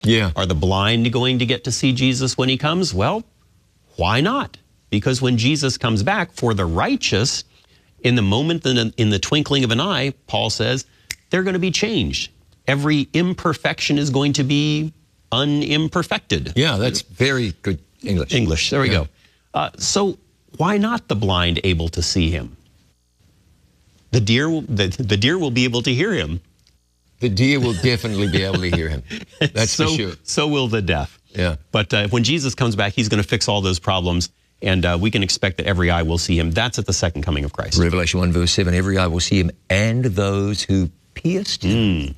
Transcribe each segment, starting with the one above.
Yeah. Are the blind going to get to see Jesus when he comes? Well, why not? Because when Jesus comes back for the righteous, in the moment, in the twinkling of an eye, Paul says, they're going to be changed. Every imperfection is going to be unimperfected. Yeah, that's very good English. English, there we go. So why not the blind able to see him? The deer will be able to hear him. The deer will definitely be able to hear him. That's for sure. So will the deaf. Yeah. But when Jesus comes back, he's going to fix all those problems, and we can expect that every eye will see him. That's at the second coming of Christ. Revelation 1 verse 7, every eye will see him and those who pierced him.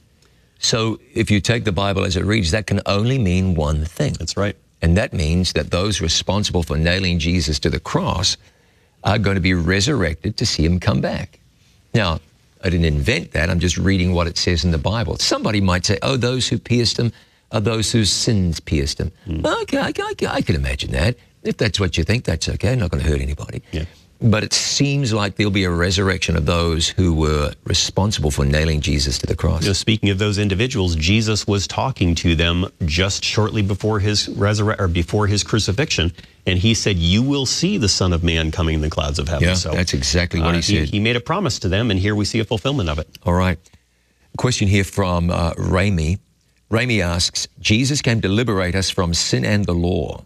So if you take the Bible as it reads, that can only mean one thing. That's right. And that means that those responsible for nailing Jesus to the cross are going to be resurrected to see him come back. Now, I didn't invent that. I'm just reading what it says in the Bible. Somebody might say, oh, those who pierced him are those whose sins pierced him. Okay, I can imagine that. If that's what you think, that's okay. Not going to hurt anybody. Yeah. But it seems like there'll be a resurrection of those who were responsible for nailing Jesus to the cross. You know, speaking of those individuals, Jesus was talking to them just shortly before his before his crucifixion, and he said, "You will see the Son of Man coming in the clouds of heaven." Yeah, so that's exactly what he said. He made a promise to them, and here we see a fulfillment of it. All right. Question here from Rami. Rami asks, Jesus came to liberate us from sin and the law.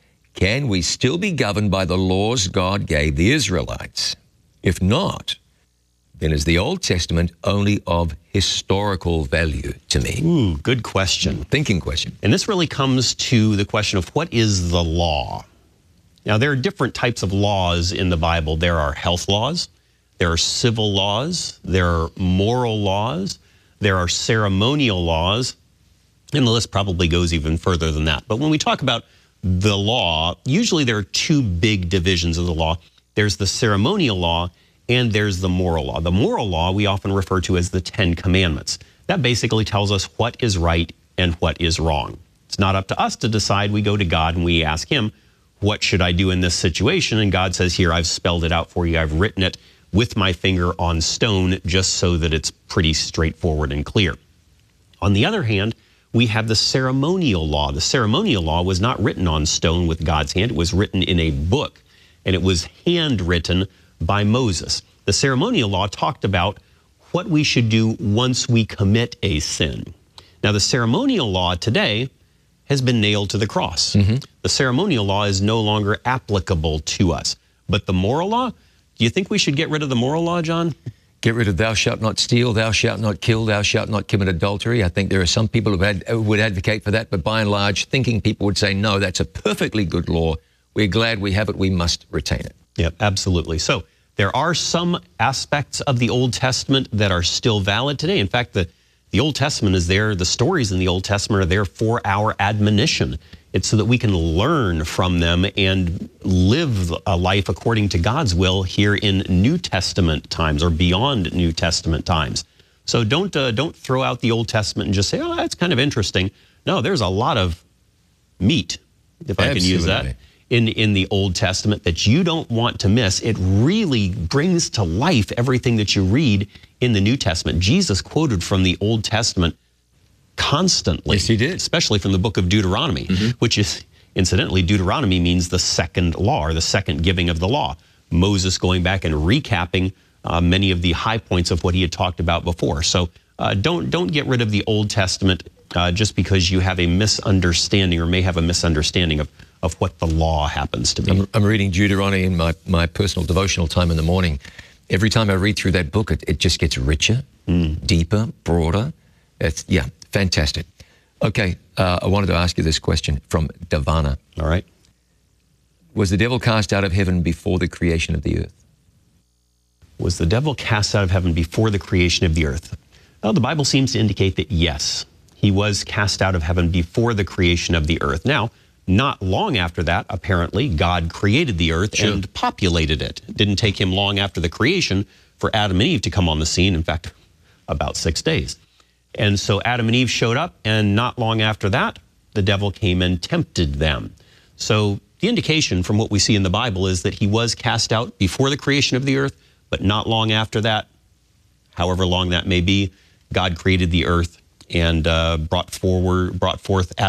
Can we still be governed by the laws God gave the Israelites? If not, then is the Old Testament only of historical value to me? Ooh, good question. Thinking question. And this really comes to the question of what is the law? Now, there are different types of laws in the Bible. There are health laws, there are civil laws, there are moral laws, there are ceremonial laws, and the list probably goes even further than that. But when we talk about the law, usually there are two big divisions of the law. There's the ceremonial law and there's the moral law. The moral law we often refer to as the Ten Commandments. That basically tells us what is right and what is wrong. It's not up to us to decide. We go to God and we ask him, what should I do in this situation? And God says, here, I've spelled it out for you. I've written it with my finger on stone just so that it's pretty straightforward and clear. On the other hand, we have the ceremonial law. The ceremonial law was not written on stone with God's hand. It was written in a book, and it was handwritten by Moses. The ceremonial law talked about what we should do once we commit a sin. Now, the ceremonial law today has been nailed to the cross. The ceremonial law is no longer applicable to us. But the moral law, do you think we should get rid of the moral law, John? Get rid of thou shalt not steal, thou shalt not kill, thou shalt not commit adultery. I think there are some people who would advocate for that, but by and large, thinking people would say, no, that's a perfectly good law. We're glad we have it. We must retain it. Yep, absolutely. So there are some aspects of the Old Testament that are still valid today. In fact, the Old Testament is there. The stories in the Old Testament are there for our admonition. It's so that we can learn from them and live a life according to God's will here in New Testament times or beyond New Testament times. So don't throw out the Old Testament and just say, oh, that's kind of interesting. No, there's a lot of meat, if I can use that, in the Old Testament that you don't want to miss. It really brings to life everything that you read in the New Testament. Jesus quoted from the Old Testament constantly. Yes, he did. Especially from the book of Deuteronomy, which is, incidentally, Deuteronomy means the second law or the second giving of the law. Moses going back and recapping many of the high points of what he had talked about before. So don't get rid of the Old Testament just because you have a misunderstanding or may have a misunderstanding of what the law happens to be. I'm reading Deuteronomy in my personal devotional time in the morning. Every time I read through that book, it just gets richer, deeper, broader. It's, yeah, fantastic. Okay, I wanted to ask you this question from Davana. All right. Was the devil cast out of heaven before the creation of the earth? Was the devil cast out of heaven before the creation of the earth? Well, the Bible seems to indicate that yes, he was cast out of heaven before the creation of the earth. Now, not long after that, apparently, God created the earth and populated it. It didn't take him long after the creation for Adam and Eve to come on the scene. In fact, about 6 days. And so Adam and Eve showed up, and not long after that, the devil came and tempted them. So the indication from what we see in the Bible is that he was cast out before the creation of the earth, but not long after that, however long that may be, God created the earth and brought forth